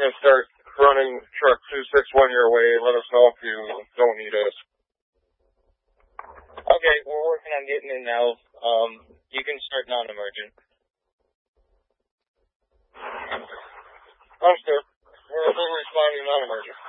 going to start running truck 261 your way. Let us know if you don't need us. Okay, we're working on getting in now. You can start non-emergent. Understood. We're responding non-emergent.